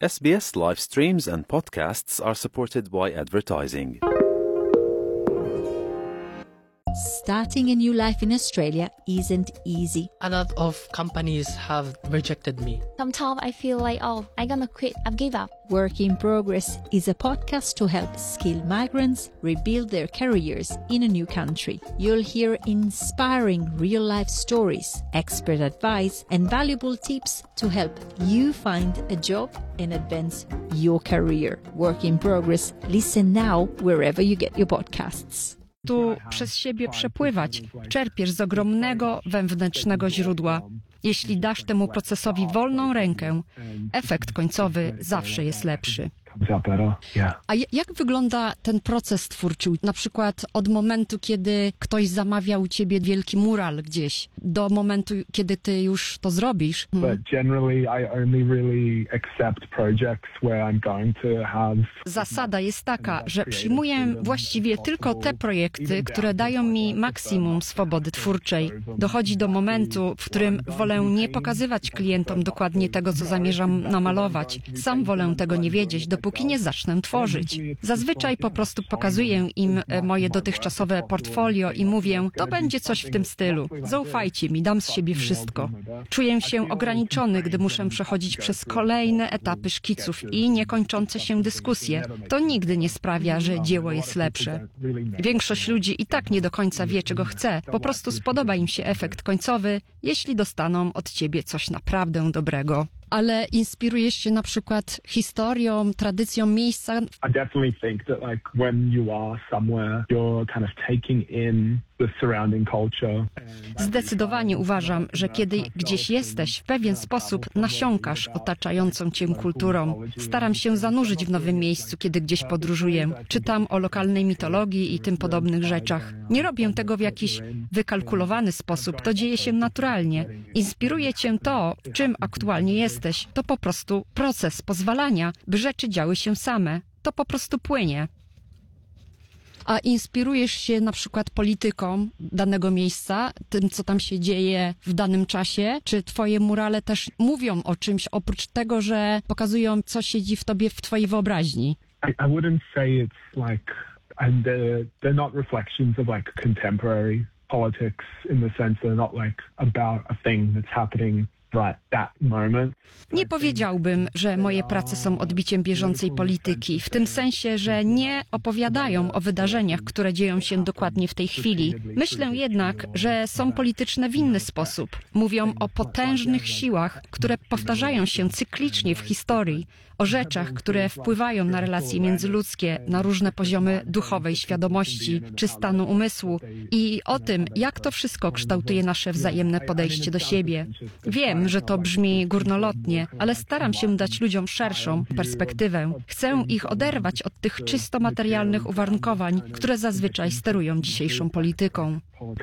SBS live streams and podcasts are supported by advertising. Starting a new life in Australia isn't easy. A lot of companies have rejected me. Sometimes I feel like, I'm gonna quit, I've give up. Work in Progress is a podcast to help skilled migrants rebuild their careers in a new country. You'll hear inspiring real-life stories, expert advice, and valuable tips to help you find a job and advance your career. Work in Progress. Listen now wherever you get your podcasts. Tu przez siebie przepływać. Czerpiesz z ogromnego wewnętrznego źródła. Jeśli dasz temu procesowi wolną rękę, efekt końcowy zawsze jest lepszy. A jak wygląda ten proces twórczy? Na przykład od momentu, kiedy ktoś zamawia u ciebie wielki mural gdzieś, do momentu, kiedy ty już to zrobisz. Zasada jest taka, że przyjmuję właściwie tylko te projekty, które dają mi maksimum swobody twórczej. Dochodzi do momentu, w którym wolę nie pokazywać klientom dokładnie tego, co zamierzam namalować. Sam wolę tego nie wiedzieć, dopóki nie zacznę tworzyć. Zazwyczaj po prostu pokazuję im moje dotychczasowe portfolio i mówię, to będzie coś w tym stylu. Zaufajcie mi, dam z siebie wszystko. Czuję się ograniczony, gdy muszę przechodzić przez kolejne etapy szkiców i niekończące się dyskusje. To nigdy nie sprawia, że dzieło jest lepsze. Większość ludzi i tak nie do końca wie, czego chce. Po prostu spodoba im się efekt końcowy, jeśli dostaną od ciebie coś naprawdę dobrego. Ale inspirujesz się na przykład historią, tradycją miejsca? I definitely think that like when you are somewhere, you're kind of taking in the surrounding culture. Zdecydowanie uważam, że kiedy gdzieś jesteś, w pewien sposób nasiąkasz otaczającą cię kulturą. Staram się zanurzyć w nowym miejscu, kiedy gdzieś podróżuję. Czytam o lokalnej mitologii i tym podobnych rzeczach. Nie robię tego w jakiś wykalkulowany sposób, to dzieje się naturalnie. Inspiruje cię to, w czym aktualnie jesteś. To po prostu proces pozwalania, by rzeczy działy się same. To po prostu płynie. A inspirujesz się na przykład polityką danego miejsca, tym, co tam się dzieje w danym czasie? Czy twoje murale też mówią o czymś, oprócz tego, że pokazują, co siedzi w tobie, w twojej wyobraźni? I wouldn't say it's like, and they're not reflections of like contemporary politics in the sense they're not like about a thing that's happening right that moment. Nie powiedziałbym, że moje prace są odbiciem bieżącej polityki, w tym sensie, że nie opowiadają o wydarzeniach, które dzieją się dokładnie w tej chwili. Myślę jednak, że są polityczne w inny sposób. Mówią o potężnych siłach, które powtarzają się cyklicznie w historii, o rzeczach, które wpływają na relacje międzyludzkie, na różne poziomy duchowej świadomości czy stanu umysłu i o tym, jak to wszystko kształtuje nasze wzajemne podejście do siebie. Wiem, że to brzmi górnolotnie, ale staram się dać ludziom szerszą perspektywę. Chcę ich oderwać od tych czysto materialnych uwarunkowań, które zazwyczaj sterują dzisiejszą polityką.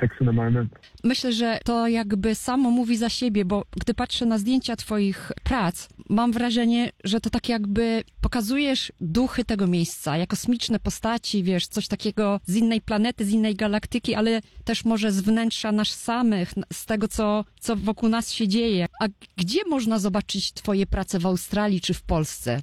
Myślę, że to jakby samo mówi za siebie, bo gdy patrzę na zdjęcia twoich prac, mam wrażenie, że to tak jakby pokazujesz duchy tego miejsca, jak kosmiczne postaci, wiesz, coś takiego z innej planety, z innej galaktyki, ale też może z wnętrza nas samych, z tego, co wokół nas się dzieje. A gdzie można zobaczyć twoje prace w Australii czy w Polsce?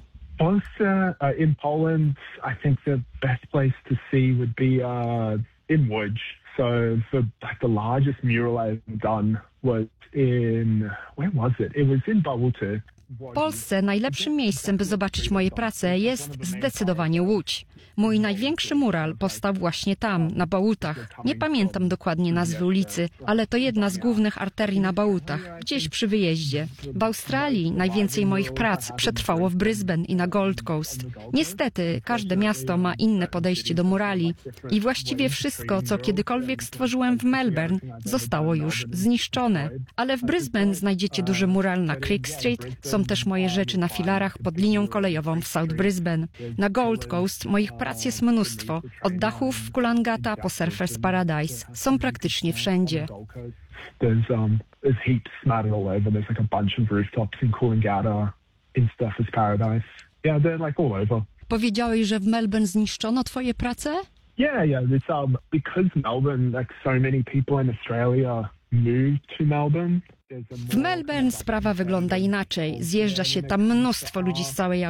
In Poland, I think the best place to see would be in Łódź. So the largest mural I've done was where was it? It was in Bałty. W Polsce najlepszym miejscem, by zobaczyć moje prace, jest zdecydowanie Łódź. Mój największy mural powstał właśnie tam, na Bałutach. Nie pamiętam dokładnie nazwy ulicy, ale to jedna z głównych arterii na Bałutach, gdzieś przy wyjeździe. W Australii najwięcej moich prac przetrwało w Brisbane i na Gold Coast. Niestety, każde miasto ma inne podejście do murali i właściwie wszystko, co kiedykolwiek stworzyłem w Melbourne, zostało już zniszczone. Ale w Brisbane znajdziecie duży mural na Creek Street, są też moje rzeczy na filarach pod linią kolejową w South Brisbane. Na Gold Coast moich prac jest mnóstwo. Od dachów w Coolangatta po Surfers Paradise. Są praktycznie wszędzie. There's heaps smattered all over. There's like a bunch of rooftops in Coolangatta, in Surfers Paradise. Yeah, they're like all over. Powiedziałeś, że w Melbourne zniszczono twoje prace? Yeah. It's because Melbourne, like so many people in Australia moved to Melbourne. W Melbourne sprawa wygląda inaczej. Zjeżdża się tam mnóstwo ludzi z całej